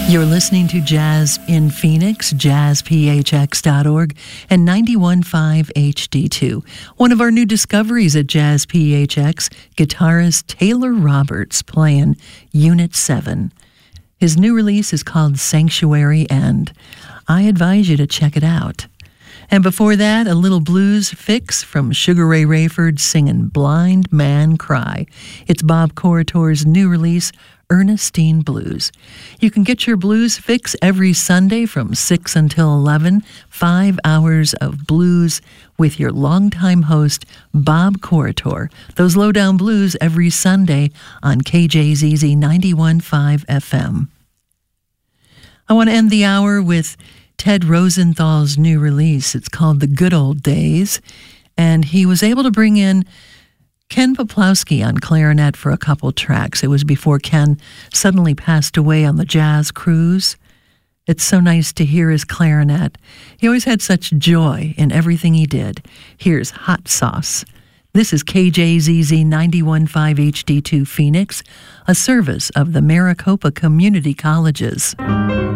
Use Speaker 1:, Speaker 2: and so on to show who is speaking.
Speaker 1: You're listening to Jazz in Phoenix, jazzphx.org, and 91.5 HD2. One of our new discoveries at Jazz PHX, guitarist Taylor Roberts playing Unit 7. His new release is called Sanctuary, and I advise you to check it out. And before that, a little blues fix from Sugar Ray Rayford singing Blind Man Cry. It's Bob Corritor's new release, Ernestine Blues. You can get your blues fix every Sunday from 6 until 11, 5 hours of blues with your longtime host, Bob Corritor. Those lowdown blues every Sunday on KJZZ 91.5 FM. I want to end the hour with Ted Rosenthal's new release. It's called The Good Old Days, and he was able to bring in Ken Poplowski on clarinet for a couple tracks. It was before Ken suddenly passed away on the jazz cruise. It's so nice to hear his clarinet. He always had such joy in everything he did. Here's Hot Sauce. This is KJZZ 91.5 HD2 Phoenix, a service of the Maricopa Community Colleges.